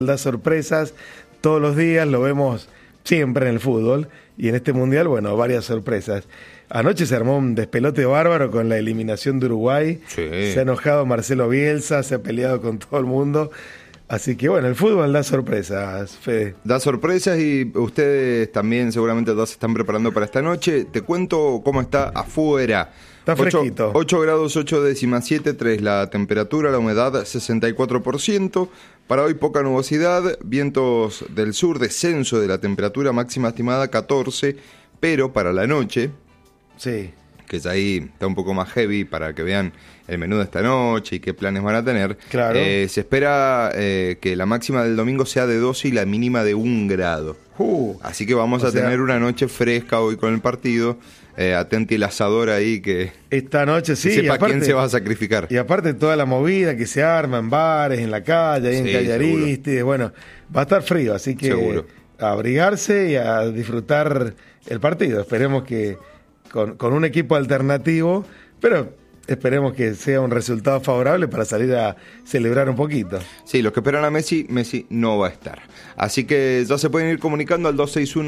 Da sorpresas todos los días, lo vemos siempre en el fútbol y en este mundial, bueno, varias sorpresas. Anoche se armó un despelote bárbaro con la eliminación de Uruguay. Sí. Se ha enojado Marcelo Bielsa, se ha peleado con todo el mundo. Así que bueno, el fútbol da sorpresas, Fede. Da sorpresas y ustedes también seguramente todos se están preparando para esta noche. Te cuento cómo está afuera. Está fresquito. 8 grados 8 décimas 7,3 la temperatura, la humedad 64%. Para hoy poca nubosidad, vientos del sur, descenso de la temperatura máxima estimada 14, pero para la noche, Sí. que ya ahí está un poco más heavy para que vean el menú de esta noche y qué planes van a tener. Claro. Se espera que la máxima del domingo sea de 12 y la mínima de 1 grado. Así que vamos a tener una noche fresca hoy con el partido. Atenti el asador ahí que Esta noche sí. sepa y aparte, quién se va a sacrificar. Y aparte toda la movida que se arma en bares, en la calle, ahí en Sí, Calle Aristides, bueno, va a estar frío, así que Seguro. a abrigarse y a disfrutar el partido. Esperemos que con un equipo alternativo, pero esperemos que sea un resultado favorable para salir a celebrar un poquito. Sí, los que esperan a Messi no va a estar. Así que ya se pueden ir comunicando al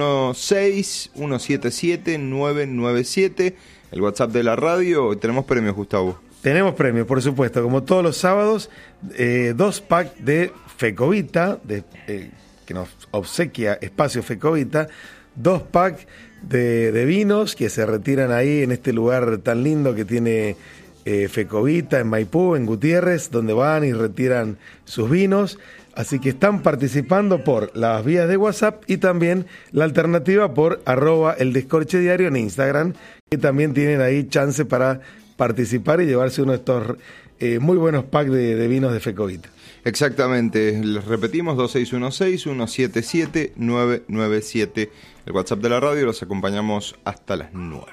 2616-177-997, el WhatsApp de la radio. Tenemos premios, Gustavo. Tenemos premios, por supuesto, como todos los sábados, 2 packs de Fecovita, que nos obsequia Espacio Fecovita, 2 packs de vinos que se retiran ahí en este lugar tan lindo que tiene Fecovita, en Maipú, en Gutiérrez, donde van y retiran sus vinos. Así que están participando por las vías de WhatsApp y también la alternativa por @eldescorchediario en Instagram, que también tienen ahí chance para participar y llevarse uno de estos muy buenos packs de vinos de Fecovita. Exactamente, les repetimos, 2616-177-997, el WhatsApp de la radio, los acompañamos hasta las 9.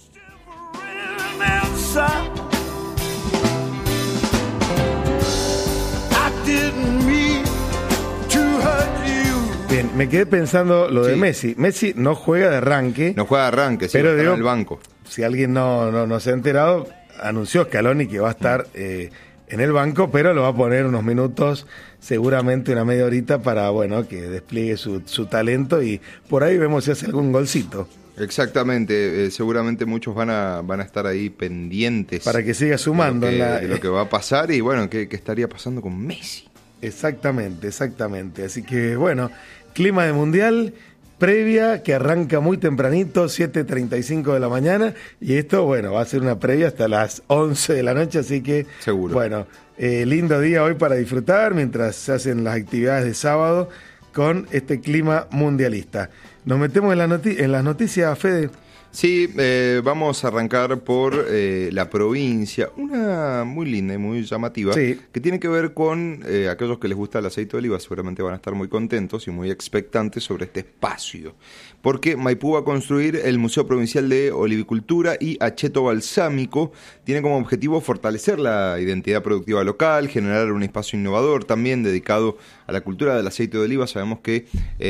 Bien, me quedé pensando lo de Messi. Messi no juega de arranque. No juega de arranque, sí, pero está digo, en el banco. Si alguien no se ha enterado, anunció Scaloni que va a estar en el banco, pero lo va a poner unos minutos, seguramente una media horita, para bueno que despliegue su talento y por ahí vemos si hace algún golcito. Exactamente, seguramente muchos van a estar ahí pendientes. Para que siga sumando de lo que va a pasar y bueno, qué estaría pasando con Messi. Exactamente. Así que bueno, clima de mundial, previa que arranca muy tempranito, 7:35 de la mañana, y esto, bueno, va a ser una previa hasta las 11 de la noche, así que, seguro. Bueno, lindo día hoy para disfrutar mientras se hacen las actividades de sábado con este clima mundialista. Nos metemos en las noticias, Fede. Sí, vamos a arrancar por la provincia, una muy linda y muy llamativa, Sí. que tiene que ver con aquellos que les gusta el aceite de oliva, seguramente van a estar muy contentos y muy expectantes sobre este espacio, porque Maipú va a construir el Museo Provincial de Olivicultura y Acheto Balsámico. Tiene como objetivo fortalecer la identidad productiva local, generar un espacio innovador también dedicado a la cultura del aceite de oliva. Sabemos que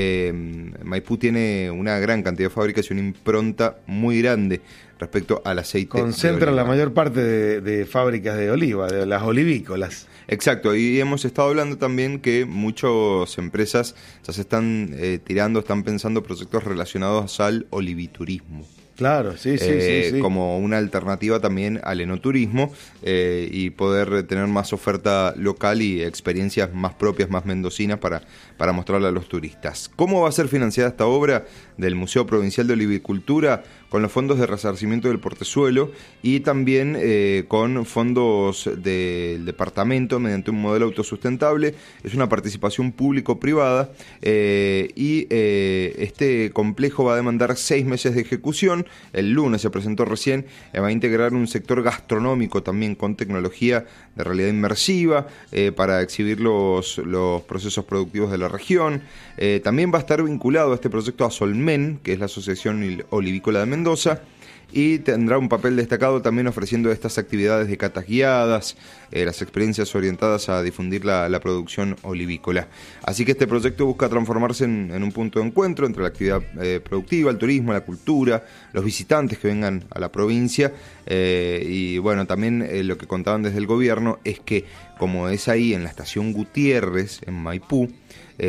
Maipú tiene una gran cantidad de fábricas y una impronta muy grande respecto al aceite de oliva. Concentran la mayor parte de fábricas de oliva, de las olivícolas. Exacto, y hemos estado hablando también que muchas empresas ya se están están pensando proyectos relacionados al oliviturismo. Claro, sí. Como una alternativa también al enoturismo y poder tener más oferta local y experiencias más propias, más mendocinas para mostrarle a los turistas. ¿Cómo va a ser financiada esta obra del Museo Provincial de Olivicultura? Con los fondos de resarcimiento del portezuelo y también con fondos del departamento mediante un modelo autosustentable. Es una participación público-privada y este complejo va a demandar 6 meses de ejecución. El lunes se presentó recién, va a integrar un sector gastronómico también con tecnología de realidad inmersiva para exhibir los procesos productivos de la región. También va a estar vinculado a este proyecto a Solmen, que es la Asociación Olivícola de Mendoza, y tendrá un papel destacado también ofreciendo estas actividades de catas guiadas, las experiencias orientadas a difundir la producción olivícola. Así que este proyecto busca transformarse en un punto de encuentro entre la actividad productiva, el turismo, la cultura, los visitantes que vengan a la provincia, y bueno, también lo que contaban desde el gobierno es que como es ahí en la estación Gutiérrez, en Maipú,